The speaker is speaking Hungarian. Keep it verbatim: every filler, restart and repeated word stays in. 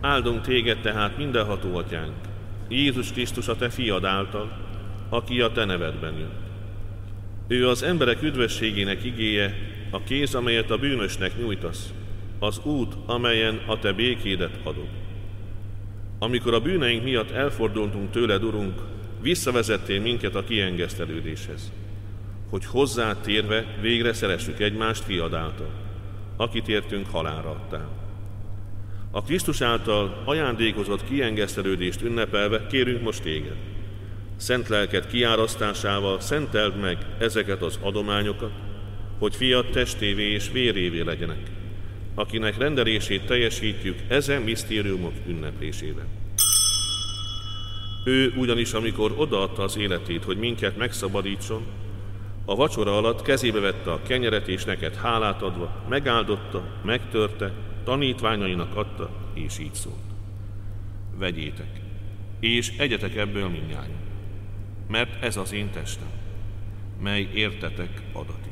Áldunk téged tehát, mindenható atyánk, Jézus Krisztus a te fiad által, aki a te nevedben jött. Ő az emberek üdvösségének igéje, a kéz, amelyet a bűnösnek nyújtasz, az út, amelyen a te békédet adod. Amikor a bűneink miatt elfordultunk tőled, Urunk, visszavezettél minket a kiengesztelődéshez, hogy hozzá térve végre szeressük egymást fiad által, akit értünk halálra adtál. A Krisztus által ajándékozott kiengesztelődést ünnepelve kérünk most téged. Szent lelked kiárasztásával szenteld meg ezeket az adományokat, hogy fiad testévé és vérévé legyenek, akinek rendelését teljesítjük ezen misztériumok ünneplésében. Ő ugyanis, amikor odaadta az életét, hogy minket megszabadítson, a vacsora alatt kezébe vette a kenyeret, és neked hálát adva, megáldotta, megtörte, tanítványainak adta, és így szólt. Vegyétek, és egyetek ebből mindnyájan, mert ez az én testem, mely értetek adatik.